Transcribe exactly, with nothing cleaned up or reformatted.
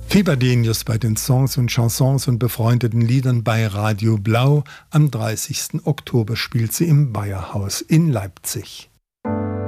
Fiebergenius bei den Songs und Chansons und befreundeten Liedern bei Radio Blau. Am dreißigsten Oktober spielt sie im Bayerhaus in Leipzig.